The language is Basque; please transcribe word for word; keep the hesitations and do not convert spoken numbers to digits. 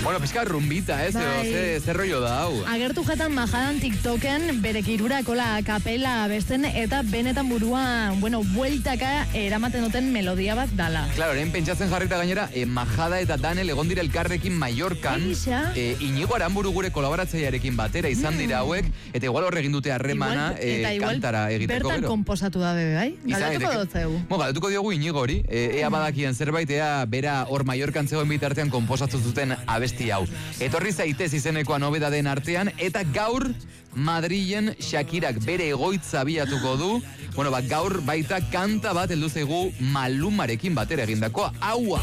Bueno, pizka rumbita, ez? Bai. Ze, ze rollo da, hau. Agertu jatan majadan TikToken berek irurakola kapela abesten eta benetan burua, bueno, bueltaka eramaten duten melodia bat dala. Claro, orain pentsatzen jarrita gainera, eh, Majada eta Danel egon dira elkarrekin Mallorcan, Eixa. eh, Inigo Aranburu gure kolaboratzailearekin batera izan dira hauek, eta igual horre egin dute harremana Igual- eh, eta igual kantara egiteko bertan gero. konposatu da bebe, bai? Izan Galdetuko daiteke. dut zeu. Mo, galdetuko diogu Inigo hori, e, ea badakien zerbait, ea bera hor Mallorcan zegoen bitartean konposatu zuten abesti hau. Etorri zaitez izenekoa nobeda den artean, eta gaur Madrilen Shakirak bere egoitza abiatuko du. Bueno, ba, gaur baita kanta bat heldu zaigu Malumarekin batera egindakoa. Aua!